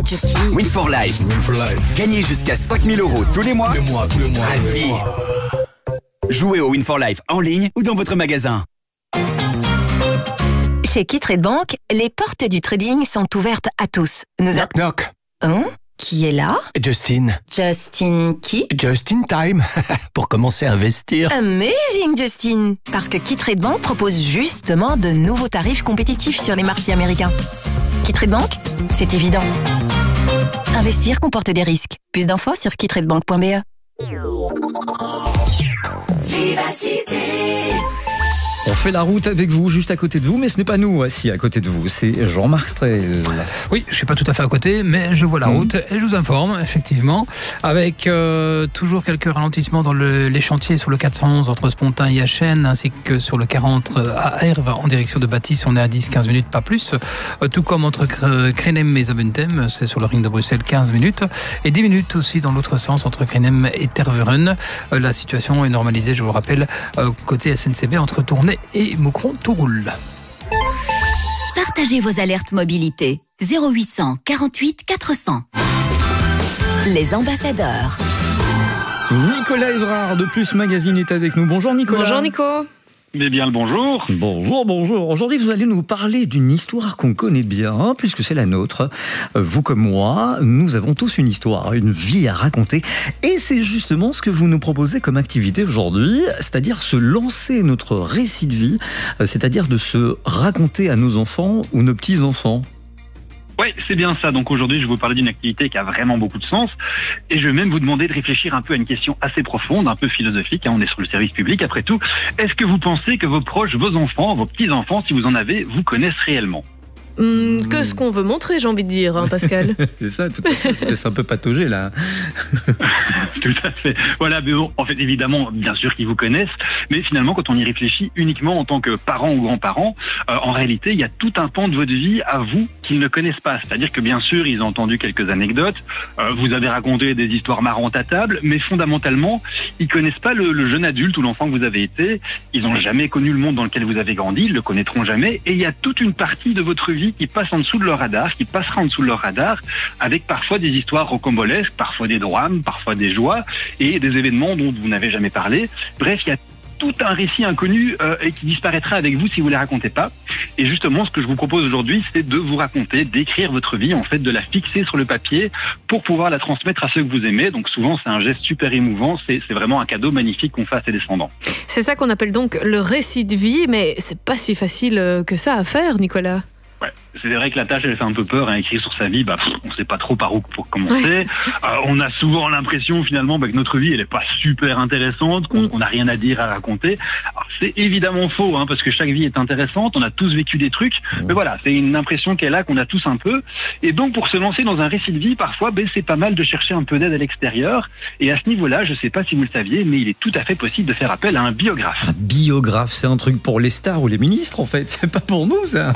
en Turquie. Win for Life. Gagnez jusqu'à 5 000 € tous les mois. Tous les mois. À vie. Jouez au Win for Life en ligne ou dans votre magasin. Chez Kitrade Bank, les portes du trading sont ouvertes à tous. Knock knock. Hein? Qui est là? Justin. Justin qui? Just in time. Pour commencer à investir. Amazing, Justin! Parce que Kitrade Bank propose justement de nouveaux tarifs compétitifs sur les marchés américains. Kitrade Bank, c'est évident. Investir comporte des risques. Plus d'infos sur kitradebank.be. Vivacité. On fait la route avec vous, juste à côté de vous, mais ce n'est pas nous assis à côté de vous, c'est Jean-Marc Strel. Oui, je ne suis pas tout à fait à côté, mais je vois la route et je vous informe, effectivement, avec toujours quelques ralentissements dans les chantiers sur le 411 entre Spontin et Achen, ainsi que sur le 40 à Herve en direction de Bâtisse, on est à 10-15 minutes, pas plus. Tout comme entre Krenem et Zaventem, c'est sur le ring de Bruxelles, 15 minutes. Et 10 minutes aussi dans l'autre sens entre Krenem et Tervuren. La situation est normalisée, je vous rappelle, côté SNCB entre Tournai et Moucron, tout roule. Partagez vos alertes mobilité. 0800 48 400. Les ambassadeurs. Nicolas Évrard de Plus Magazine est avec nous. Bonjour Nicolas. Bonjour Nico. Mais bien le bonjour. Bonjour. Aujourd'hui, vous allez nous parler d'une histoire qu'on connaît bien, puisque c'est la nôtre. Vous comme moi, nous avons tous une histoire, une vie à raconter. Et c'est justement ce que vous nous proposez comme activité aujourd'hui, c'est-à-dire se lancer notre récit de vie, c'est-à-dire de se raconter à nos enfants ou nos petits-enfants. Oui, c'est bien ça. Donc aujourd'hui, je vais vous parler d'une activité qui a vraiment beaucoup de sens. Et je vais même vous demander de réfléchir un peu à une question assez profonde, un peu philosophique. On est sur le service public, après tout. Est-ce que vous pensez que vos proches, vos enfants, vos petits-enfants, si vous en avez, vous connaissent réellement ? Que ce qu'on veut montrer, j'ai envie de dire, hein, Pascal. C'est ça, tout à fait. C'est un peu patauger, là. Tout à fait. Voilà, mais bon, en fait, évidemment, bien sûr qu'ils vous connaissent, mais finalement, quand on y réfléchit uniquement en tant que parent ou grand-parent, en réalité, il y a tout un pan de votre vie à vous qu'ils ne connaissent pas. C'est-à-dire que, bien sûr, ils ont entendu quelques anecdotes, vous avez raconté des histoires marrantes à table, mais fondamentalement, ils connaissent pas le jeune adulte ou l'enfant que vous avez été, ils n'ont jamais connu le monde dans lequel vous avez grandi, ils le connaîtront jamais, et il y a toute une partie de votre vie qui passe en dessous de leur radar, qui passera en dessous de leur radar, avec parfois des histoires rocambolesques, parfois des drames, parfois des joies, et des événements dont vous n'avez jamais parlé. Bref, il y a tout un récit inconnu et qui disparaîtra avec vous si vous ne les racontez pas. Et justement, ce que je vous propose aujourd'hui, c'est de vous raconter, d'écrire votre vie, en fait, de la fixer sur le papier pour pouvoir la transmettre à ceux que vous aimez. Donc souvent, c'est un geste super émouvant, c'est vraiment un cadeau magnifique qu'on fait à ses descendants. C'est ça qu'on appelle donc le récit de vie, mais c'est pas si facile que ça à faire, Nicolas. Ouais, c'est vrai que la tâche, elle fait un peu peur. Écrire sur sa vie, on sait pas trop par où pour commencer. On a souvent l'impression finalement que notre vie, elle est pas super intéressante, qu'on n'a rien à dire, à raconter. Alors, c'est évidemment faux, parce que chaque vie est intéressante. On a tous vécu des trucs, mais voilà, c'est une impression qu'elle a, qu'on a tous un peu. Et donc, pour se lancer dans un récit de vie, parfois, c'est pas mal de chercher un peu d'aide à l'extérieur. Et à ce niveau-là, je sais pas si vous le saviez, mais il est tout à fait possible de faire appel à un biographe. Un biographe, c'est un truc pour les stars ou les ministres, en fait. C'est pas pour nous, ça.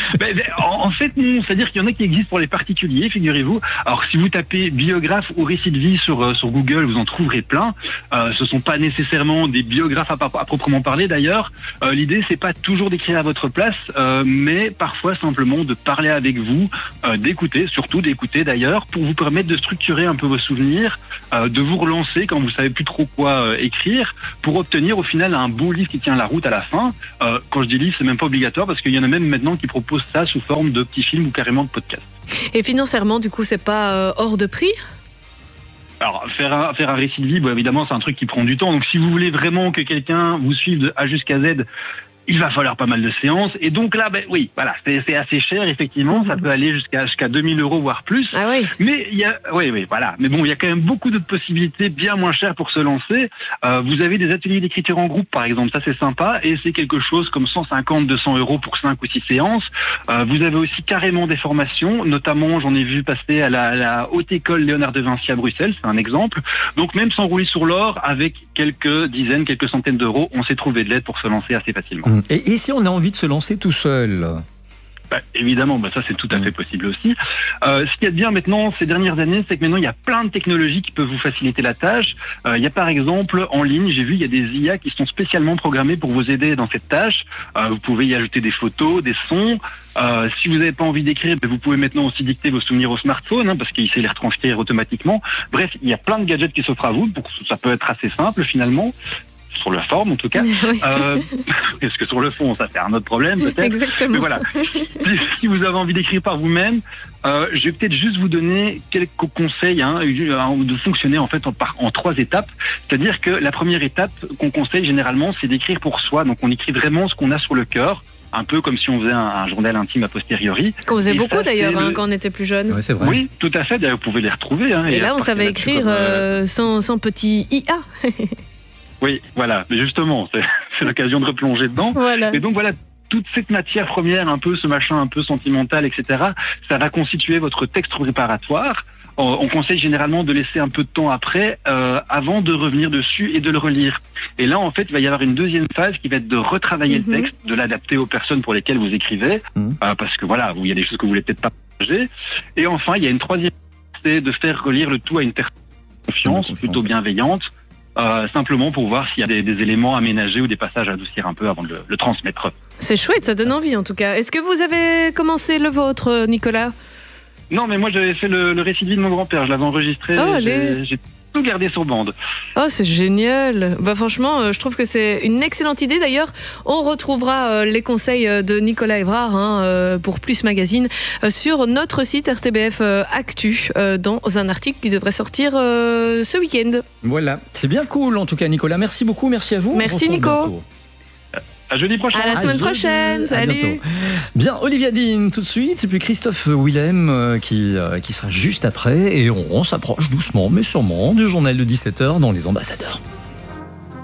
En fait, non. C'est-à-dire qu'il y en a qui existent pour les particuliers, figurez-vous. Alors, si vous tapez biographe ou récit de vie sur Google, vous en trouverez plein. Ce sont pas nécessairement des biographes à proprement parler, d'ailleurs. L'idée, c'est pas toujours d'écrire à votre place, mais parfois simplement de parler avec vous, d'écouter, surtout d'écouter d'ailleurs, pour vous permettre de structurer un peu vos souvenirs, de vous relancer quand vous savez plus trop quoi écrire, pour obtenir au final un beau livre qui tient la route à la fin. Quand je dis livre, c'est même pas obligatoire, parce qu'il y en a même maintenant qui proposent ça sous forme de petits films ou carrément de podcasts. Et financièrement, du coup, c'est pas hors de prix ? Alors, faire un récit de vie, évidemment, c'est un truc qui prend du temps. Donc, si vous voulez vraiment que quelqu'un vous suive de A jusqu'à Z, il va falloir pas mal de séances. Et donc là, oui, voilà, c'est assez cher, effectivement. Ça peut aller jusqu'à 2000 €, voire plus. Ah oui. Mais oui, voilà. Mais bon, il y a quand même beaucoup d'autres possibilités bien moins chères pour se lancer. Vous avez des ateliers d'écriture en groupe, par exemple. Ça, c'est sympa. Et c'est quelque chose comme 150-200 € pour 5 ou 6 séances. Vous avez aussi carrément des formations. Notamment, j'en ai vu passer à la Haute École Léonard de Vinci à Bruxelles. C'est un exemple. Donc, même sans rouler sur l'or, avec quelques dizaines, quelques centaines d'euros, on s'est trouvé de l'aide pour se lancer assez facilement. Et si on a envie de se lancer tout seul ? Évidemment, ça c'est tout à fait possible aussi. Ce qu'il y a de bien maintenant, ces dernières années, c'est que maintenant il y a plein de technologies qui peuvent vous faciliter la tâche. Il y a par exemple en ligne, j'ai vu, il y a des IA qui sont spécialement programmées pour vous aider dans cette tâche. Vous pouvez y ajouter des photos, des sons. Si vous n'avez pas envie d'écrire, vous pouvez maintenant aussi dicter vos souvenirs au smartphone, parce qu'il sait les retranscrire automatiquement. Bref, il y a plein de gadgets qui s'offrent à vous, donc ça peut être assez simple finalement. Sur la forme en tout cas. Oui. Parce que sur le fond, ça fait un autre problème peut-être. Exactement. Mais voilà. Si vous avez envie d'écrire par vous-même, je vais peut-être juste vous donner quelques conseils de fonctionner en fait en 3 étapes. C'est-à-dire que la première étape qu'on conseille généralement, c'est d'écrire pour soi. Donc on écrit vraiment ce qu'on a sur le cœur. Un peu comme si on faisait un journal intime a posteriori. Qu'on faisait beaucoup d'ailleurs quand on était plus jeune. Ouais, c'est vrai. Oui, tout à fait. D'ailleurs, vous pouvez les retrouver. Et là, on savait écrire sans petit IA. Oui, voilà. Mais justement, c'est l'occasion de replonger dedans. Voilà. Et donc voilà, toute cette matière première, un peu ce machin un peu sentimental, etc., ça va constituer votre texte préparatoire. On conseille généralement de laisser un peu de temps après, avant de revenir dessus et de le relire. Et là, en fait, il va y avoir une deuxième phase qui va être de retravailler le texte, de l'adapter aux personnes pour lesquelles vous écrivez, parce que voilà, il y a des choses que vous voulez peut-être pas partager. Et enfin, il y a une troisième phase, c'est de faire relire le tout à une personne de confiance, plutôt bienveillante. Simplement pour voir s'il y a des éléments aménagés ou des passages à adoucir un peu avant de le transmettre. C'est chouette, ça donne envie en tout cas. Est-ce que vous avez commencé le vôtre, Nicolas ? Non, mais moi j'avais fait le récit de vie de mon grand-père, je l'avais enregistré, j'ai tout gardé sur bande. Oh, c'est génial. Franchement, je trouve que c'est une excellente idée. D'ailleurs, on retrouvera les conseils de Nicolas Évrard pour Plus Magazine sur notre site RTBF Actu dans un article qui devrait sortir ce week-end. Voilà, c'est bien cool en tout cas Nicolas. Merci beaucoup, merci à vous. Merci Nico. À jeudi prochain. À la semaine prochaine. Salut. Bien, Olivia Dean tout de suite, et puis Christophe Willem qui sera juste après. Et on s'approche doucement, mais sûrement, du journal de 17h dans Les Ambassadeurs.